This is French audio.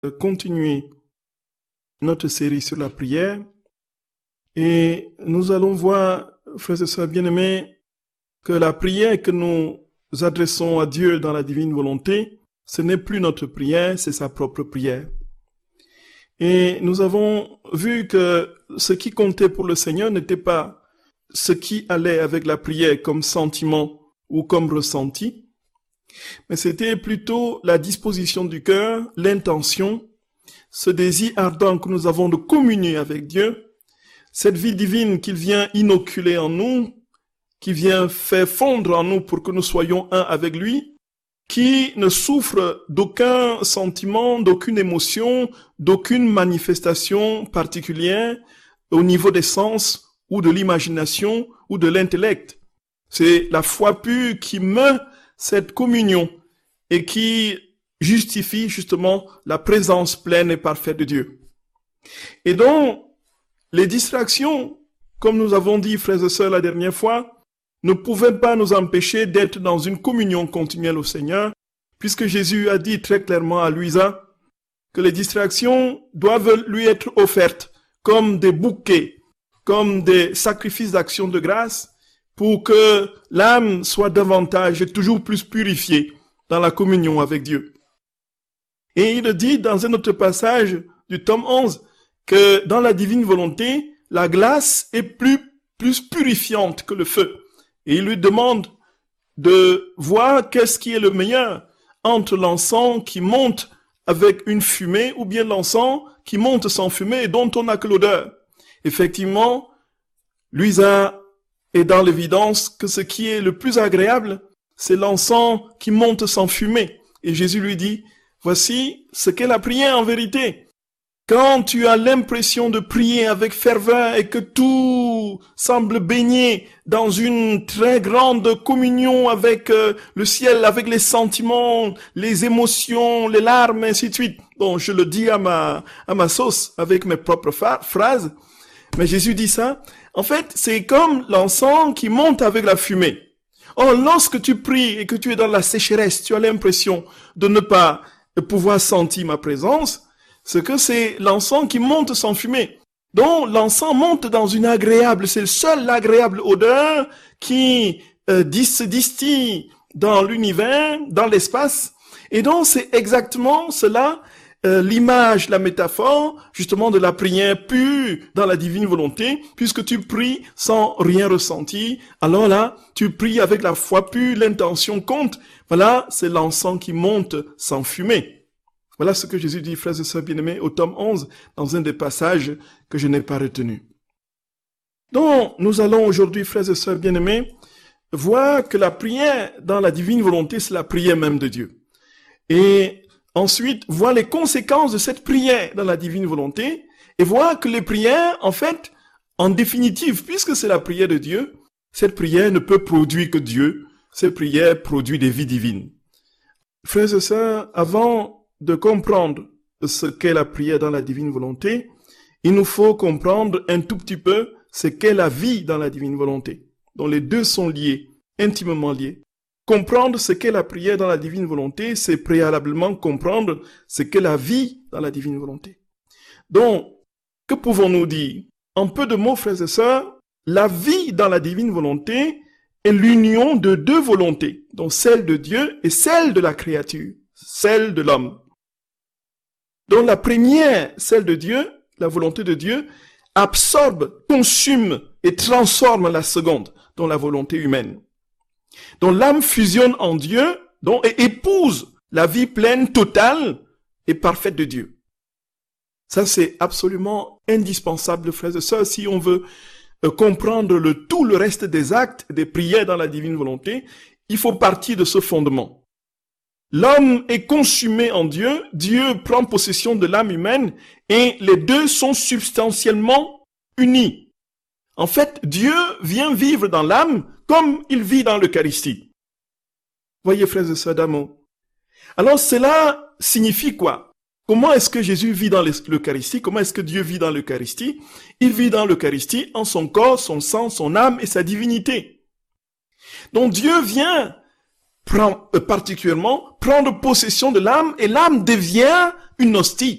continuer notre série sur la prière et nous allons voir, frères et sœurs bien-aimés, que la prière que nous adressons à Dieu dans la divine volonté, ce n'est plus notre prière, c'est sa propre prière. Et nous avons vu que ce qui comptait pour le Seigneur n'était pas ce qui allait avec la prière comme sentiment ou comme ressenti, mais c'était plutôt la disposition du cœur, l'intention, ce désir ardent que nous avons de communier avec Dieu, cette vie divine qu'il vient inoculer en nous, qui vient faire fondre en nous pour que nous soyons un avec lui, qui ne souffre d'aucun sentiment, d'aucune émotion, d'aucune manifestation particulière au niveau des sens ou de l'imagination ou de l'intellect. C'est la foi pure qui meut cette communion et qui justifie justement la présence pleine et parfaite de Dieu. Et donc, les distractions, comme nous avons dit, frères et sœurs, la dernière fois, ne pouvaient pas nous empêcher d'être dans une communion continuelle au Seigneur, puisque Jésus a dit très clairement à Louisa que les distractions doivent lui être offertes comme des bouquets, comme des sacrifices d'action de grâce, pour que l'âme soit davantage et toujours plus purifiée dans la communion avec Dieu. Et il dit dans un autre passage du tome 11 que dans la divine volonté, la glace est plus purifiante que le feu. Et il lui demande de voir qu'est-ce qui est le meilleur entre l'encens qui monte avec une fumée ou bien l'encens qui monte sans fumée et dont on n'a que l'odeur. Effectivement, Louisa est dans l'évidence que ce qui est le plus agréable, c'est l'encens qui monte sans fumée. Et Jésus lui dit, voici ce qu'est la prière en vérité. Quand tu as l'impression de prier avec ferveur et que tout semble baigner dans une très grande communion avec le ciel, avec les sentiments, les émotions, les larmes, ainsi de suite. Bon, je le dis à ma sauce, avec mes propres phrases. Mais Jésus dit ça. En fait, c'est comme l'encens qui monte avec la fumée. Or, lorsque tu pries et que tu es dans la sécheresse, tu as l'impression de ne pas pouvoir sentir ma présence, c'est que c'est l'encens qui monte sans fumée. Donc, l'encens monte dans une agréable, c'est le seul agréable odeur qui se distille dans l'univers, dans l'espace. Et donc, c'est exactement cela, l'image, la métaphore, justement, de la prière pure dans la divine volonté, puisque tu pries sans rien ressentir. Alors là, tu pries avec la foi pure, l'intention compte. Voilà, c'est l'encens qui monte sans fumée. Voilà ce que Jésus dit, frères et sœurs bien-aimés, au tome 11, dans un des passages que je n'ai pas retenu. Donc, nous allons aujourd'hui, frères et sœurs bien-aimés, voir que la prière dans la divine volonté, c'est la prière même de Dieu. Et ensuite, voir les conséquences de cette prière dans la divine volonté, et voir que les prières, en fait, en définitive, puisque c'est la prière de Dieu, cette prière ne peut produire que Dieu, cette prière produit des vies divines. Frères et sœurs, avant de comprendre ce qu'est la prière dans la divine volonté, il nous faut comprendre un tout petit peu ce qu'est la vie dans la divine volonté. Donc les deux sont liés, intimement liés. Comprendre ce qu'est la prière dans la divine volonté, c'est préalablement comprendre ce qu'est la vie dans la divine volonté. Donc, que pouvons-nous dire? En peu de mots, frères et sœurs, la vie dans la divine volonté est l'union de deux volontés, donc celle de Dieu et celle de la créature, celle de l'homme. Donc la première, celle de Dieu, la volonté de Dieu, absorbe, consume et transforme la seconde, donc la volonté humaine. Donc l'âme fusionne en Dieu, donc et épouse la vie pleine, totale et parfaite de Dieu. Ça c'est absolument indispensable, frères et sœurs, si on veut comprendre tout le reste des actes, des prières dans la divine volonté, il faut partir de ce fondement. L'homme est consumé en Dieu, Dieu prend possession de l'âme humaine et les deux sont substantiellement unis. En fait, Dieu vient vivre dans l'âme comme il vit dans l'Eucharistie. Voyez, frères et sœurs d'amour. Alors cela signifie quoi? Comment est-ce que Jésus vit dans l'Eucharistie? Comment est-ce que Dieu vit dans l'Eucharistie? Il vit dans l'Eucharistie en son corps, son sang, son âme et sa divinité. Donc Dieu vient particulièrement prendre possession de l'âme et l'âme devient une hostie.